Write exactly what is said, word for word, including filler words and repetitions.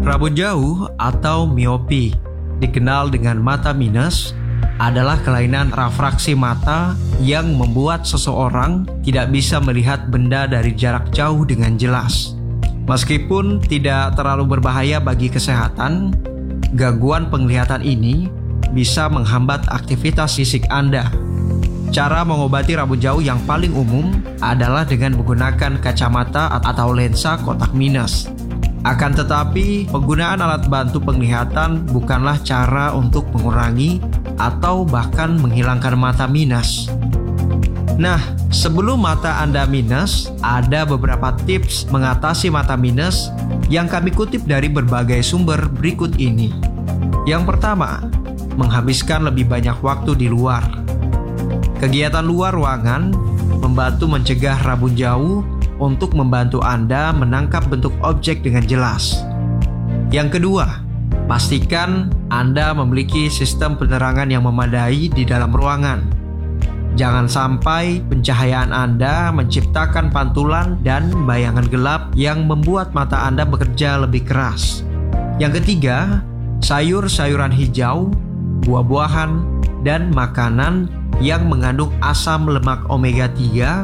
Rabun jauh atau miopi, dikenal dengan mata minus, adalah kelainan refraksi mata yang membuat seseorang tidak bisa melihat benda dari jarak jauh dengan jelas. Meskipun tidak terlalu berbahaya bagi kesehatan, gangguan penglihatan ini bisa menghambat aktivitas fisik Anda. Cara mengobati rabun jauh yang paling umum adalah dengan menggunakan kacamata atau lensa kotak minus. Akan tetapi, penggunaan alat bantu penglihatan bukanlah cara untuk mengurangi atau bahkan menghilangkan mata minus. Nah, sebelum mata Anda minus, ada beberapa tips mengatasi mata minus yang kami kutip dari berbagai sumber berikut ini. Yang pertama, menghabiskan lebih banyak waktu di luar. Kegiatan luar ruangan membantu mencegah rabun jauh untuk membantu Anda menangkap bentuk objek dengan jelas. Yang kedua, pastikan Anda memiliki sistem penerangan yang memadai di dalam ruangan. Jangan sampai pencahayaan Anda menciptakan pantulan dan bayangan gelap yang membuat mata Anda bekerja lebih keras. Yang ketiga, sayur-sayuran hijau, buah-buahan, dan makanan yang mengandung asam lemak omega tiga